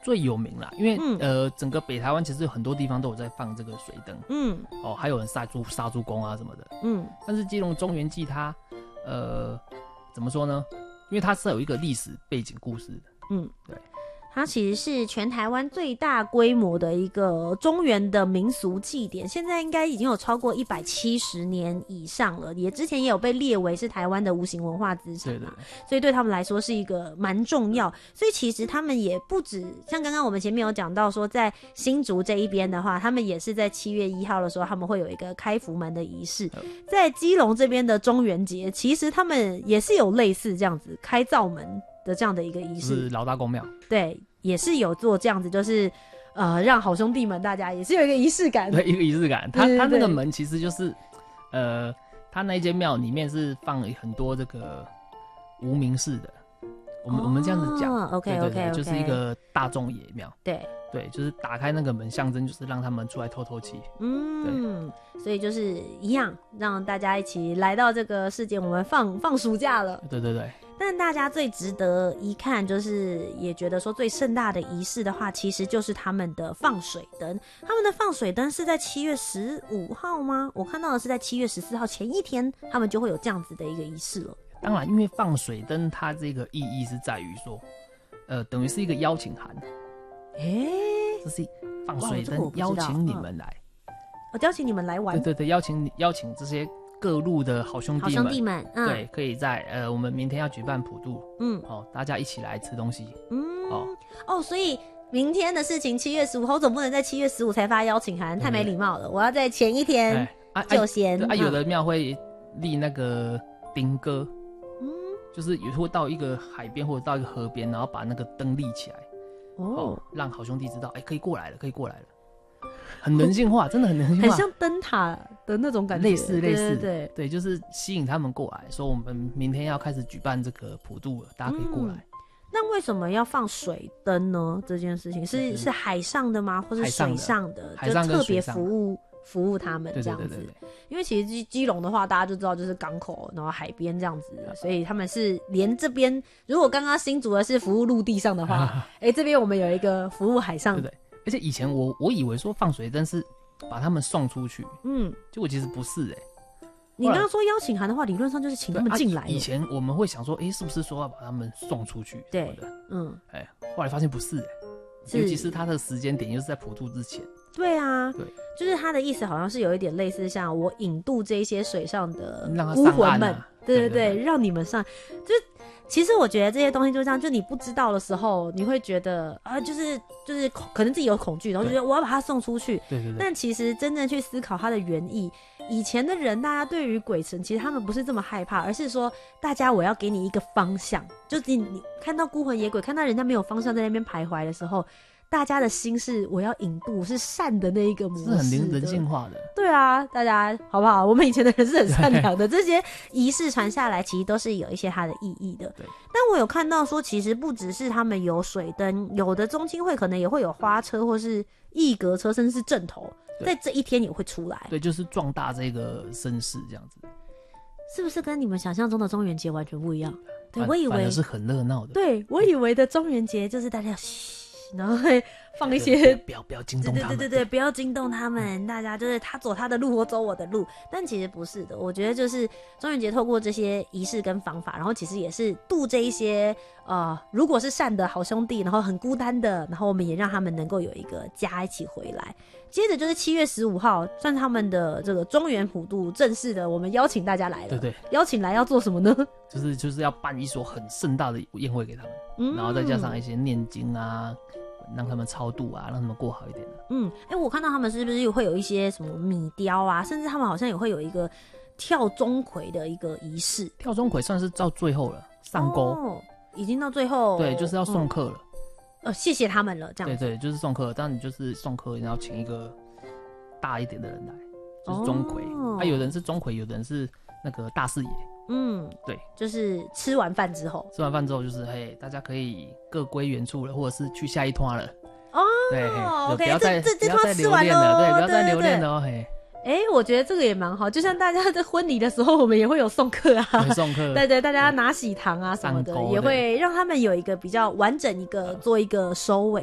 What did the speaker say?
最有名啦，因为整个北台湾其实有很多地方都有在放这个水灯，还有人杀猪公啊什么的，但是基隆中元祭它怎么说呢？因为它是有一个历史背景故事的，对。 它其实是全台湾最大规模的一个中元的民俗祭典，现在应该已经有超过170年以上了，也之前也有被列为是台湾的无形文化资产嘛，所以对他们来说是一个蛮重要。所以其实他们也不止像刚刚我们前面有讲到说，在新竹这一边的话，他们也是在7月1号的时候，他们会有一个开福门的仪式。在基隆这边的中元节，其实他们也是有类似这样子开灶门的这样的一个仪式， 是老大公庙， 对，也是有做这样子，就是让好兄弟们大家也是有一个仪式感， 对，一个仪式感。他那个门其实就是他那一间庙里面是放了很多这个无名氏的，我们这样子讲，OK，就是一个大众爷庙，对，就是打开那个门，象征就是让他们出来透透气，对，所以就是一样，让大家一起来到这个世界，我们放暑假了， 对。 但大家最值得一看，就是也觉得说最盛大的仪式的话，其实就是他们的放水灯。他们的放水灯是在7月15号吗？我看到的是在7月14号前一天，他们就会有这样子的一个仪式了。 当然，因为放水灯它这个意义是在于说，等于是一个邀请函。这是放水灯邀请你们来， 邀请你们来玩。 对，邀请这些各路的好兄弟们，对，可以在我们明天要举办普渡，大家一起来吃东西， 所以明天的事情7月15号，我总不能在7月15才发邀请函，太没礼貌了，我要在前一天就先。 有的庙会立那个丁歌，就是也会到一个海边或者到一个河边，然后把那个灯立起来，让好兄弟知道，可以过来了，很人性化，真的很人性化， 很像灯塔的那种感觉， 类似，对，就是吸引他们过来，说我们明天要开始举办这个普渡了，大家可以过来。 那为什么要放水灯呢？这件事情是海上的吗？或是水上的？就特别服务他们这样子。对，因为其实基隆的话，大家就知道就是港口，然后海边这样子，所以他们是连这边，如果刚刚新竹的是服务陆地上的话，这边我们有一个服务海上。 对。而且以前我以为说放水灯是把他们送出去，结果其实不是你刚刚说邀请函的话，理论上就是请他们进来。 以前我们会想说，是不是说要把他们送出去？对的，后来发现不是尤其是他的时间点又是在普渡之前。 对啊，对，就是他的意思好像是有一点类似像我引渡这些水上的孤魂们，对，让你们上，就是其实我觉得这些东西就这样，就你不知道的时候，你会觉得就是可能自己有恐惧，然后就觉得我要把它送出去。对。但其实真正去思考它的原意，以前的人大家对于鬼神，其实他们不是这么害怕，而是说大家我要给你一个方向，就是你看到孤魂野鬼，看到人家没有方向在那边徘徊的时候，大家的心是我要引渡，是善的那一个模式的， 是很人性化的。 对啊，大家好不好？我们以前的人是很善良的，这些仪式传下来，其实都是有一些它的意义的。但我有看到说，其实不只是他们有水灯，有的宗亲会可能也会有花车，或是艺格车，甚至是阵头，在这一天也会出来。对， 就是壮大这个声势这样子。 是不是跟你们想象中的中元节完全不一样？对，我以为是很热闹的。 对，我以为的中元节就是大家然后会放一些不要惊动他们， 对，不要惊动他们，大家就是他走他的路，我走我的路。但其实不是的，我觉得就是中元节透过这些仪式跟方法，然后其实也是度这一些如果是善的好兄弟，然后很孤单的，然后我们也让他们能够有一个家一起回来。接着就是7月15号，算他们的这个中元普渡正式的，我们邀请大家来了。对，邀请来要做什么呢？ 就是要办一所很盛大的宴会给他们，然后再加上一些念经啊，让他们超度啊，让他们过好一点的。 我看到他们是不是会有一些什么米雕啊，甚至他们好像也会有一个跳钟馗的一个仪式。 跳钟馗算是到最后了，上钩已经到最后， 对，就是要送客了。 谢谢他们了，这样子。 对，就是送客，但你就是送客，然后请一个大一点的人来，就是钟馗。有人是钟馗，有的人是那个大士爷。对， 就是吃完饭之后就是大家可以各归原处了，或者是去下一团了。对 ，OK， 不要再吃完了，对，不要再留恋了我觉得这个也蛮好，就像大家在婚礼的时候，我们也会有送客啊， 送客， 对，大家拿喜糖啊什么的，也会让他们有一个比较完整做一个收尾。